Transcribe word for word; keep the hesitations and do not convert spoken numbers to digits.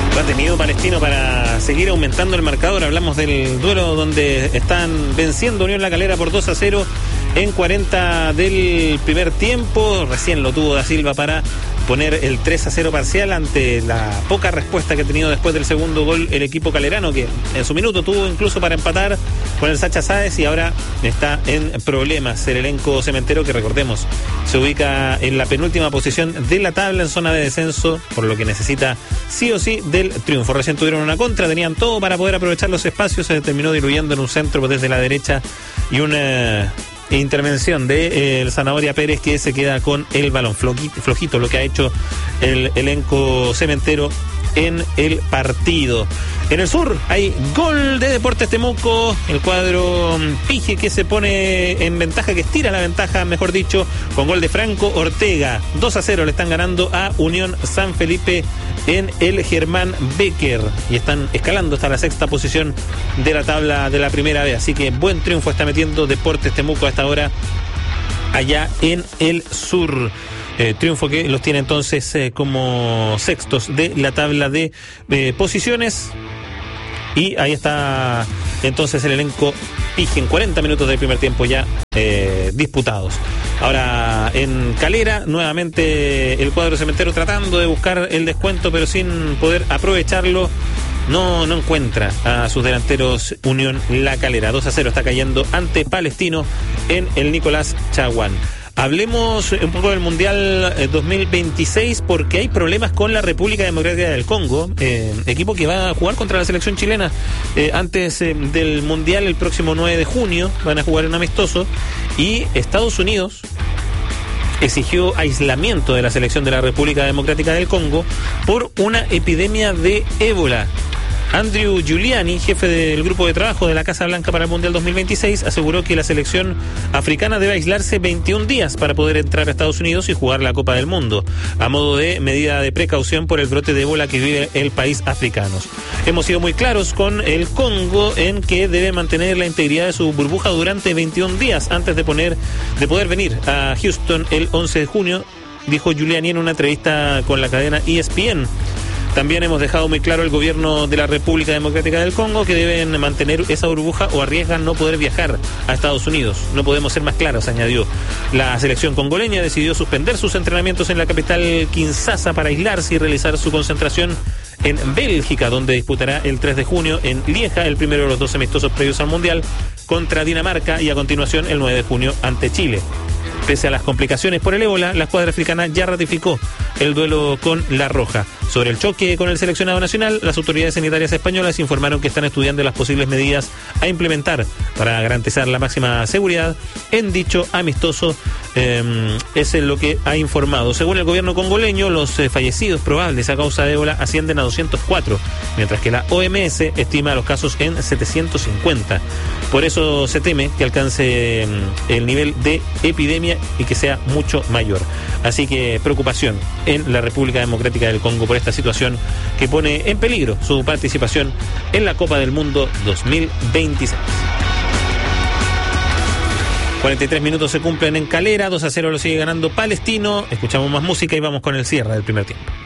Va tenido Palestino para seguir aumentando el marcador. Hablamos del duelo donde están venciendo Unión La Calera por dos a cero en cuarenta del primer tiempo. Recién lo tuvo Da Silva para poner el tres a cero parcial ante la poca respuesta que ha tenido después del segundo gol el equipo calerano, que en su minuto tuvo incluso para empatar con el Sacha Sáez y ahora está en problemas. El elenco cementero, que recordemos se ubica en la penúltima posición de la tabla en zona de descenso, por lo que necesita sí o sí del triunfo. Recién tuvieron una contra, tenían todo para poder aprovechar los espacios, se terminó diluyendo en un centro desde la derecha y una intervención de eh, el Zanahoria Pérez, que se queda con el balón. Flojito, flojito lo que ha hecho el elenco cementero en el partido. En el sur hay gol de Deportes Temuco, el cuadro Pige que se pone en ventaja, que estira la ventaja, mejor dicho, con gol de Franco Ortega. dos a cero le están ganando a Unión San Felipe en el Germán Becker y están escalando hasta la sexta posición de la tabla de la primera B, así que buen triunfo está metiendo Deportes Temuco a esta hora allá en el sur. Eh, triunfo que los tiene entonces eh, como sextos de la tabla de eh, posiciones. Y ahí está entonces el elenco Pige en cuarenta minutos del primer tiempo ya eh, disputados. Ahora en Calera, nuevamente el cuadro cementero tratando de buscar el descuento, pero sin poder aprovecharlo. No, no encuentra a sus delanteros Unión La Calera. dos a cero está cayendo ante Palestino en el Nicolás Chaguán. Hablemos un poco del Mundial dos mil veintiséis, porque hay problemas con la República Democrática del Congo, eh, equipo que va a jugar contra la selección chilena eh, antes eh, del Mundial el próximo nueve de junio, van a jugar en amistoso, y Estados Unidos exigió aislamiento de la selección de la República Democrática del Congo por una epidemia de ébola. Andrew Giuliani, jefe del grupo de trabajo de la Casa Blanca para el Mundial dos mil veintiséis, aseguró que la selección africana debe aislarse veintiún días para poder entrar a Estados Unidos y jugar la Copa del Mundo, a modo de medida de precaución por el brote de ébola que vive el país africano. Hemos sido muy claros con el Congo en que debe mantener la integridad de su burbuja durante veintiún días antes de, poner, de poder venir a Houston el once de junio, dijo Giuliani en una entrevista con la cadena E S P N. También hemos dejado muy claro al gobierno de la República Democrática del Congo que deben mantener esa burbuja o arriesgan no poder viajar a Estados Unidos. No podemos ser más claros, añadió. La selección congoleña decidió suspender sus entrenamientos en la capital Kinshasa para aislarse y realizar su concentración en Bélgica, donde disputará el tres de junio en Lieja el primero de los dos amistosos previos al Mundial contra Dinamarca y a continuación el nueve de junio ante Chile. Pese a las complicaciones por el ébola, la escuadra africana ya ratificó el duelo con La Roja. Sobre el choque con el seleccionado nacional, las autoridades sanitarias españolas informaron que están estudiando las posibles medidas a implementar para garantizar la máxima seguridad en dicho amistoso. Eh, es lo que ha informado. Según el gobierno congoleño, los eh, fallecidos probables a causa de ébola ascienden a doscientos cuatro, mientras que la O M S estima los casos en setecientos cincuenta. Por eso se teme que alcance eh, el nivel de epidemia y que sea mucho mayor. Así que preocupación en la República Democrática del Congo por esta situación que pone en peligro su participación en la Copa del Mundo dos mil veintiséis. cuarenta y tres minutos se cumplen en Calera, dos a cero lo sigue ganando Palestino. Escuchamos más música y vamos con el cierre del primer tiempo.